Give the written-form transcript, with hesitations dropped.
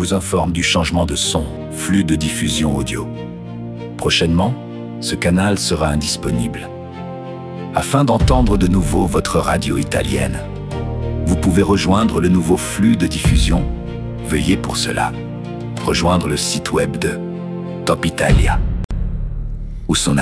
vous informe du changement de son, flux de diffusion audio. Prochainement, ce canal sera indisponible. Afin d'entendre de nouveau votre radio italienne, vous pouvez rejoindre le nouveau flux de diffusion. Veuillez pour cela rejoindre le site web de Top Italia ou son